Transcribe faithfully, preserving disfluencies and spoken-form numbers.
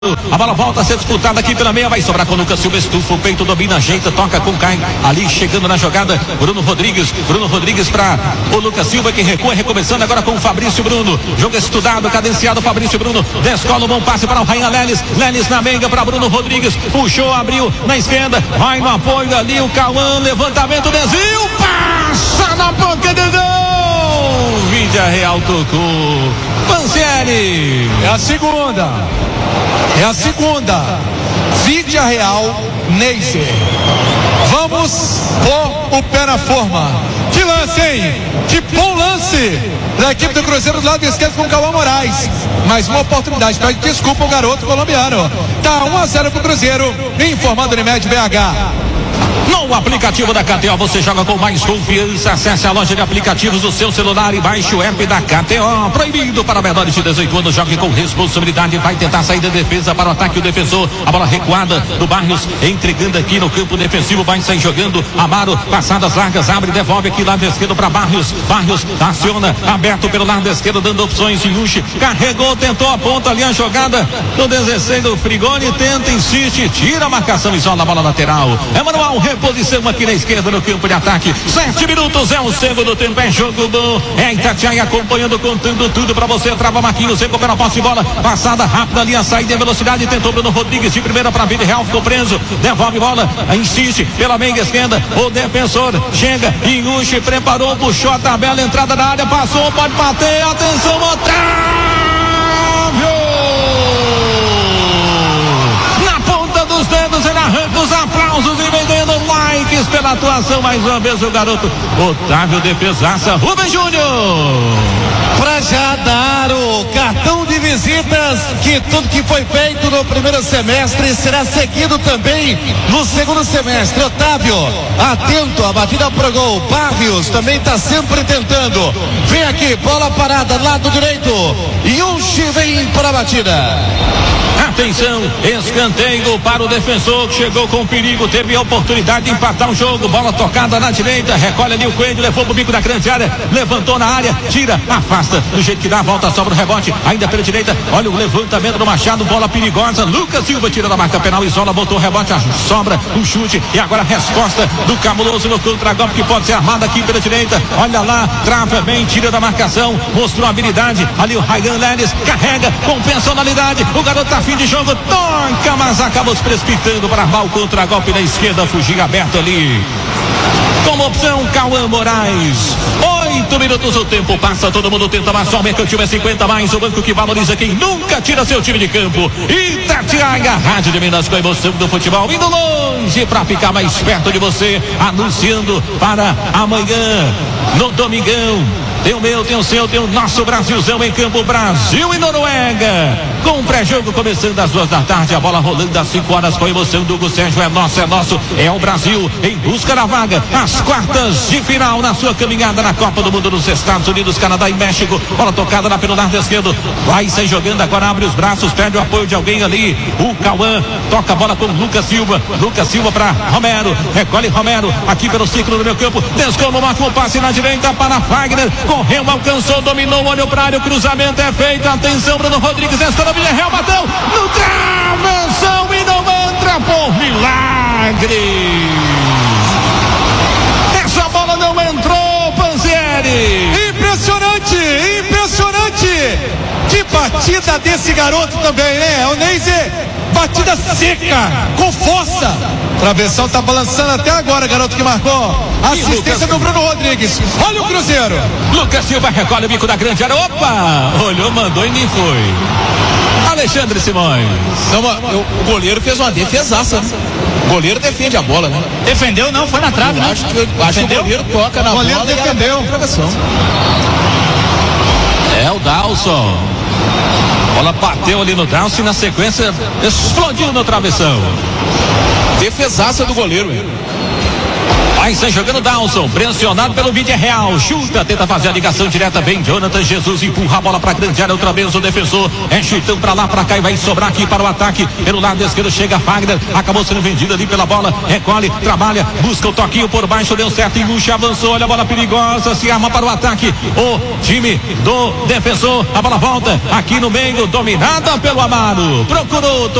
A bola volta a ser disputada aqui pela meia, vai sobrar com o Lucas Silva, estufa o peito, domina, ajeita, toca com Caio, ali chegando na jogada, Bruno Rodrigues, Bruno Rodrigues para o Lucas Silva, que recua, recomeçando agora com o Fabrício Bruno, jogo estudado, cadenciado, Fabrício Bruno, descola um bom passe para o Ryan Lelis, Lelis na meiga para Bruno Rodrigues, puxou, abriu na esquerda, vai no apoio ali o Cauã, levantamento, desvio, passa na boca do gol, Vídea Real tocou, Pansieri, é a segunda. É a segunda. Vídea Real, Neiser. Vamos pôr o pé na forma. Que lance, hein? Que bom lance da equipe do Cruzeiro do lado esquerdo com o Cauã Moraes. Mais uma oportunidade. Pede desculpa o garoto colombiano. Tá um a zero pro Cruzeiro. Informando Unimed B H. No aplicativo da K T O você joga com mais confiança. Acesse a loja de aplicativos do seu celular e baixe o app da K T O. Proibido para menores de dezoito anos. Jogue com responsabilidade. Vai tentar sair da defesa para o ataque o defensor. A bola recuada do Barrios, entregando aqui no campo defensivo. Vai sair jogando. Amaro, passadas largas, abre, devolve aqui lado esquerdo para Barrios. Barrios aciona, aberto pelo lado esquerdo, dando opções. Yushi carregou, tentou a ponta ali a jogada do dezesseis do Frigoni. Tenta, insiste, tira a marcação e isola a bola lateral. É manual, reposição aqui na esquerda no campo de ataque. Sete minutos é o segundo tempo, é jogo bom. É Itatiaia acompanhando, contando tudo pra você. Trava Marquinhos, recupera a posse de bola. Passada rápida ali, a saída em velocidade. Tentou Bruno Rodrigues de primeira pra Vídea Real, ficou preso. Devolve bola, insiste pela meia esquerda. O defensor chega. Inguchi preparou, puxou a tabela, entrada da área, passou, pode bater. Atenção, Otávio! Na ponta dos dedos, ele arranca os aplausos e vendendo likes pela atuação. Mais uma vez o garoto Otávio, defesaça, Rubem Júnior. Para já dar o cartão de visitas, que tudo que foi feito no primeiro semestre será seguido também no segundo semestre. Otávio, atento, a batida pro gol. Barrios também está sempre tentando. Vem aqui, bola parada, lado direito. Yushi vem para a batida. Atenção, escanteio para o defensor que chegou com perigo, teve a oportunidade de empatar o jogo, bola tocada na direita, recolhe ali o Coelho, levou pro bico da grande área, levantou na área, tira, afasta, do jeito que dá, volta, sobra o rebote, ainda pela direita, olha o levantamento do Machado, bola perigosa, Lucas Silva tira da marca penal, isola, botou o rebote, sobra um chute, e agora a resposta do Cabuloso no contra-golpe que pode ser armado aqui pela direita, olha lá, trava bem, tira da marcação, mostrou habilidade, ali o Ryan Lelis, carrega com personalidade, o garoto tá fim de jogo, toca, mas acabou se precipitando para armar o contra-golpe na esquerda, fugir aberto ali. Como opção, Cauã Moraes. Oito minutos o tempo passa, todo mundo tenta, mas só o Mercantil é cinquenta mais, o banco que valoriza quem nunca tira seu time de campo. Itatiaia, Rádio de Minas, com a emoção do futebol, indo longe para ficar mais perto de você, anunciando para amanhã, no domingão. Tem o meu, tem o seu, tem o nosso Brasilzão em campo, Brasil e Noruega. Com o pré-jogo começando às duas da tarde, a bola rolando às cinco horas com a emoção do Hugo Sérgio. É nosso, é nosso, é o Brasil em busca da vaga. As quartas de final na sua caminhada na Copa do Mundo nos Estados Unidos, Canadá e México. Bola tocada lá pelo lado esquerdo. Vai sair jogando agora, abre os braços, pede o apoio de alguém ali. O Cauã toca a bola com o Lucas Silva. Lucas Silva para Romero. Recolhe Romero aqui pelo ciclo do meu campo. Descou no máximo passe na direita para Fagner. Correu, alcançou, dominou, olhou para a área, o cruzamento é feito. Atenção, Bruno Rodrigues, desceu na Vídea Real, bateu no travessão e não entra por milagre. Essa bola não entrou, Pansieri. Impressionante, impressionante. Que batida desse garoto também, né? O Neiser, batida seca, com força. Travessão tá balançando até agora, garoto que marcou. Assistência do Bruno Rodrigues. Olha o Cruzeiro. Lucas Silva recolhe o bico da grande área. Opa! Olhou, mandou e nem foi. Alexandre Simões. Não, o goleiro fez uma defesaça. O goleiro defende a bola, né? Defendeu, não, foi na trave, eu né? Acho, que, acho que o goleiro toca na o goleiro bola. Defendeu. E travessão. É o Dalson. A bola bateu ali no Dalson e na sequência explodiu no travessão. Defesaça do goleiro, hein? Vai ser jogando Dawson, pressionado pelo Vídeo Real, chuta, tenta fazer a ligação direta, vem Jonathan Jesus, empurra a bola pra grande área, outra vez o defensor, é chutão pra lá, pra cá e vai sobrar aqui para o ataque, pelo lado esquerdo chega Fagner, acabou sendo vendido ali pela bola, recolhe, trabalha, busca o toquinho por baixo, deu certo, Iguchi avançou, olha a bola perigosa, se arma para o ataque, o time do defensor, a bola volta aqui no meio, dominada pelo Amaro, procurou